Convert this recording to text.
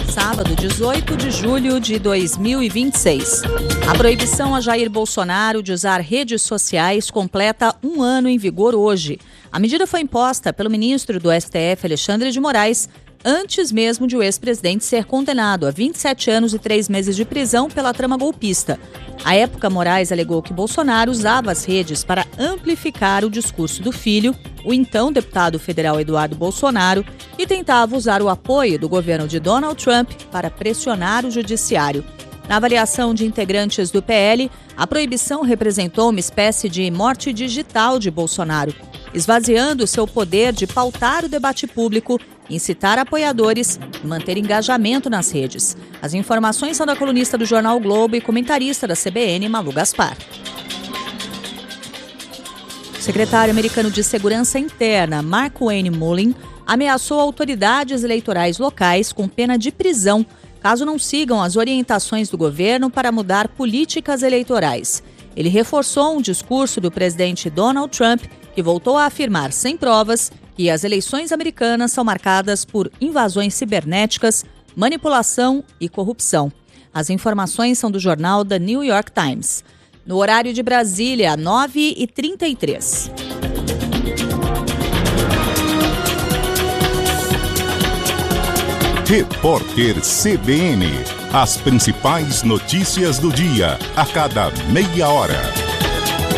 sábado, 18 de julho de 2026. A proibição a Jair Bolsonaro de usar redes sociais completa um ano em vigor hoje. A medida foi imposta pelo ministro do STF, Alexandre de Moraes, antes mesmo de o ex-presidente ser condenado a 27 anos e 3 meses de prisão pela trama golpista. À época, Moraes alegou que Bolsonaro usava as redes para amplificar o discurso do filho, o então deputado federal Eduardo Bolsonaro, e tentava usar o apoio do governo de Donald Trump para pressionar o judiciário. Na avaliação de integrantes do PL, a proibição representou uma espécie de morte digital de Bolsonaro, esvaziando seu poder de pautar o debate público, incitar apoiadores e manter engajamento nas redes. As informações são da colunista do Jornal o Globo e comentarista da CBN, Malu Gaspar. O secretário americano de Segurança Interna, Markwayne Mullin, ameaçou autoridades eleitorais locais com pena de prisão caso não sigam as orientações do governo para mudar políticas eleitorais. Ele reforçou um discurso do presidente Donald Trump, que voltou a afirmar sem provas que as eleições americanas são marcadas por invasões cibernéticas, manipulação e corrupção. As informações são do jornal The New York Times. No horário de Brasília, 9h33. Repórter CBN. As principais notícias do dia, a cada meia hora.